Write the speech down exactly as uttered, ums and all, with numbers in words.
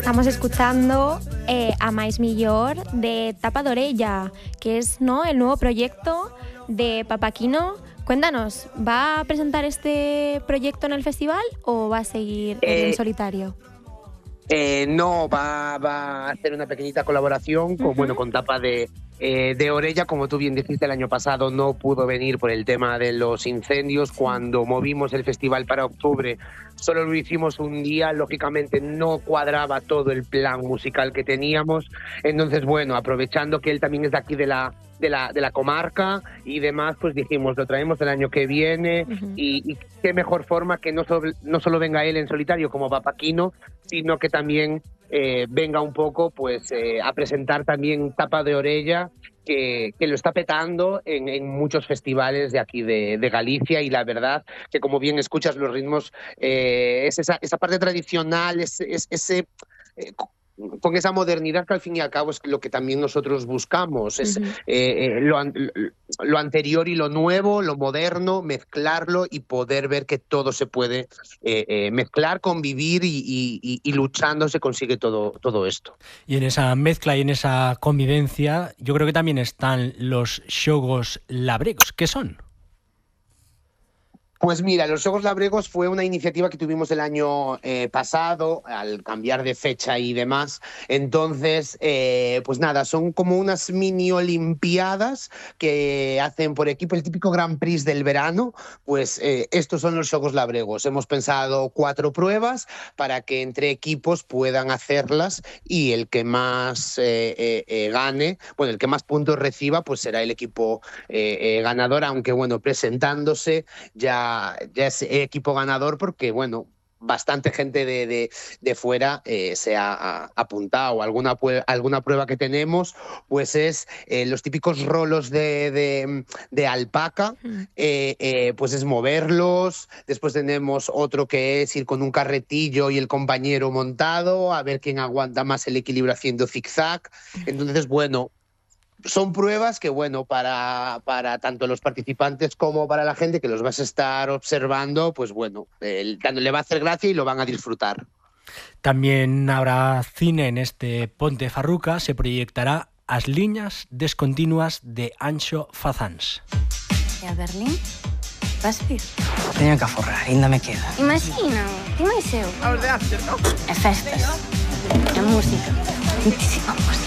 estamos escuchando eh, a Máis Millor de Tapa de Orella, que es, ¿no?, el nuevo proyecto de Papaquino. Cuéntanos, ¿va a presentar este proyecto en el festival o va a seguir eh, en solitario? Eh, no, va, va a hacer una pequeñita colaboración con, uh-huh. bueno, con Tapa de, eh, de Orella. Como tú bien dijiste, el año pasado no pudo venir por el tema de los incendios. Sí. Cuando movimos el festival para octubre, solo lo hicimos un día. Lógicamente no cuadraba todo el plan musical que teníamos. Entonces, bueno, aprovechando que él también es de aquí de la, de la, de la comarca y demás, pues dijimos, lo traemos el año que viene. Uh-huh. y, y qué mejor forma que no solo, no solo venga él en solitario como Papaquino, sino que también eh, venga un poco pues eh, a presentar también Tapa de Orella, que, que lo está petando en, en muchos festivales de aquí de, de Galicia, y la verdad que, como bien escuchas los ritmos, eh, es esa, esa parte tradicional, es, es, ese... Eh, con esa modernidad que al fin y al cabo es lo que también nosotros buscamos, es uh-huh. eh, eh, lo, lo anterior y lo nuevo, lo moderno, mezclarlo y poder ver que todo se puede eh, eh, mezclar, convivir y, y, y luchando se consigue todo, todo esto. Y en esa mezcla y en esa convivencia yo creo que también están los xogos labregos. ¿Qué son? Pues mira, los Xogos Labregos fue una iniciativa que tuvimos el año eh, pasado, al cambiar de fecha y demás. Entonces, eh, pues nada, son como unas mini olimpiadas que hacen por equipo, el típico Grand Prix del verano. Pues eh, estos son los Xogos Labregos. Hemos pensado cuatro pruebas para que entre equipos puedan hacerlas, y el que más eh, eh, eh, gane, bueno, el que más puntos reciba, pues será el equipo eh, eh, ganador, aunque bueno, presentándose ya ya es equipo ganador, porque bueno, bastante gente de, de, de fuera eh, se ha apuntado. Alguna, alguna prueba que tenemos pues es eh, los típicos rolos de, de, de alpaca, eh, eh, pues es moverlos. Después tenemos otro que es ir con un carretillo y el compañero montado, a ver quién aguanta más el equilibrio haciendo zigzag. Entonces, bueno, son pruebas que, bueno, para, para tanto los participantes como para la gente que los vas a estar observando, pues bueno, el, le va a hacer gracia y lo van a disfrutar. También habrá cine en este Ponte Farruca. Se proyectará As liñas descontinuas de Anxo Fazans. E a Berlín? Vas vir? Teño que aforrar, ainda me queda. Imagina, ti máis eu. A os de Amsterdam. E festas. E música. Muitísima música.